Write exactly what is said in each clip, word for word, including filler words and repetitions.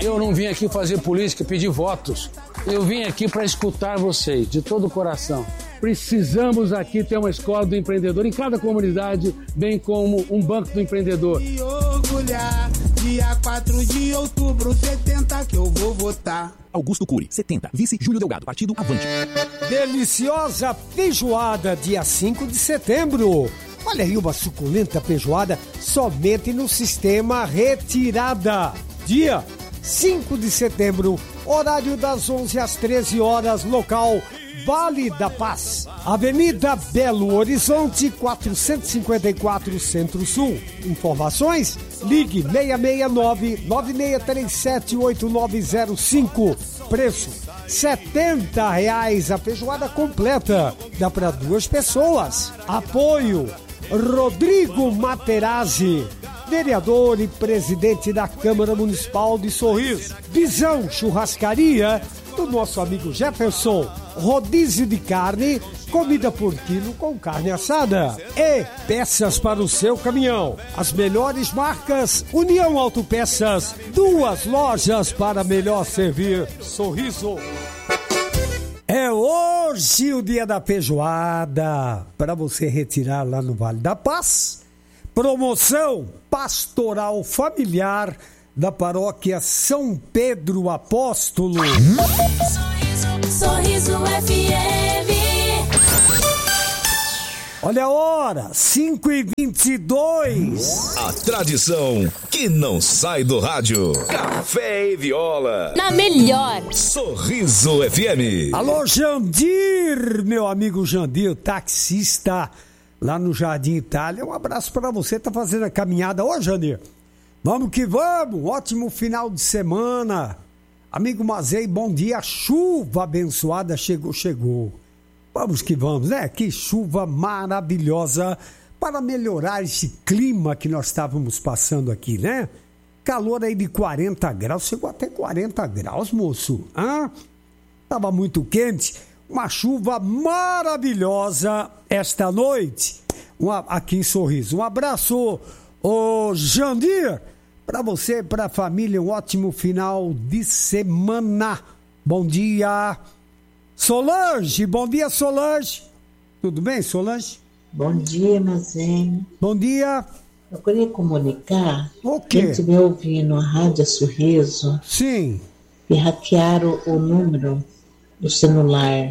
Eu não vim aqui fazer política, pedir votos. Eu vim aqui para escutar vocês, de todo o coração. Precisamos aqui ter uma escola do empreendedor em cada comunidade, bem como um banco do empreendedor. E orgulhar, dia quatro de outubro, setenta que eu vou votar. Augusto Cury, setenta. Vice Júlio Delgado, Partido Avante. Deliciosa feijoada, dia cinco de setembro. Olha aí uma suculenta feijoada somente no sistema Retirada. Dia cinco de setembro, horário das onze às treze horas, local Vale da Paz, Avenida Belo Horizonte, quatrocentos e cinquenta e quatro, Centro-Sul. Informações? Ligue seis seis nove, nove seis três sete, oito nove zero cinco. Preço setenta reais a feijoada completa. Dá para duas pessoas. Apoio Rodrigo Materazzi, vereador e presidente da Câmara Municipal de Sorriso. Visão Churrascaria do nosso amigo Jefferson. Rodízio de carne, comida por quilo com carne assada. E peças para o seu caminhão. As melhores marcas, União Autopeças. Duas lojas para melhor servir. Sorriso. É hoje o dia da feijoada. Para você retirar lá no Vale da Paz. Promoção Pastoral Familiar da Paróquia São Pedro Apóstolo. Sorriso F M. Olha a hora, cinco e vinte e dois. A tradição que não sai do rádio. Café e Viola. Na melhor. Sorriso F M. Alô, Jandir, meu amigo Jandir, taxista lá no Jardim Itália. Um abraço para você, tá fazendo a caminhada. Ô, Jandir, vamos que vamos, ótimo final de semana. Amigo Mazei, bom dia. A chuva abençoada chegou, chegou. Vamos que vamos, né? Que chuva maravilhosa para melhorar esse clima que nós estávamos passando aqui, né? Calor aí de quarenta graus, chegou até quarenta graus, moço. Hã? Tava muito quente. Uma chuva maravilhosa esta noite. Uma, aqui em Sorriso. Um abraço, ô Jandir. Para você, para a família, um ótimo final de semana. Bom dia, Solange. Bom dia, Solange. Tudo bem, Solange? Bom dia, Mazen. Bom dia. Eu queria comunicar. O quê? Quem estiver ouvindo a Rádio Sorriso. Sim. Que hackearam o número do celular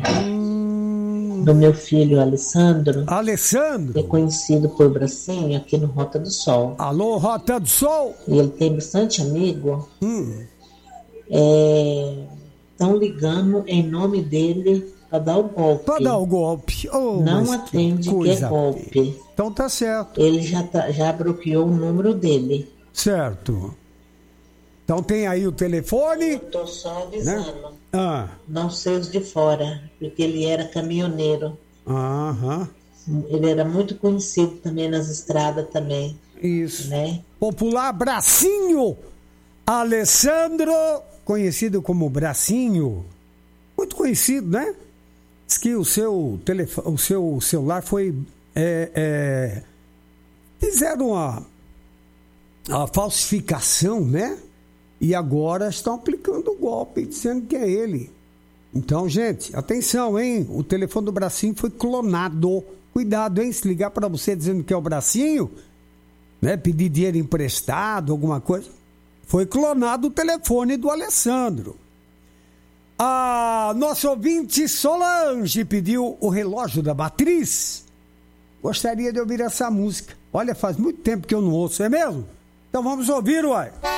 do meu filho, Alessandro. Alessandro? É conhecido por Bracinho aqui no Rota do Sol. Alô, Rota do Sol. E ele tem bastante amigo. Hum. Estão é, ligando em nome dele para dar o golpe. Para dar o golpe. Oh, não atende que, que é golpe. Então tá certo. Ele já, tá, já bloqueou o número dele. Certo. Então tem aí o telefone. Eu tô só avisando. Né? Ah. Não sei os de fora, porque ele era caminhoneiro. Aham. Ele era muito conhecido também nas estradas também. Isso. Né? Popular Bracinho Alessandro, conhecido como Bracinho. Muito conhecido, né? Diz que o seu, telefone, o seu celular foi... É, é, fizeram a, a falsificação, né? E agora estão aplicando o golpe, dizendo que é ele. Então, gente, atenção, hein? O telefone do Bracinho foi clonado. Cuidado, hein? Se ligar para você dizendo que é o Bracinho, né? Pedir dinheiro emprestado, alguma coisa. Foi clonado o telefone do Alessandro. A nossa ouvinte Solange pediu o relógio da Matriz. Gostaria de ouvir essa música. Olha, faz muito tempo que eu não ouço, é mesmo? Então vamos ouvir, uai.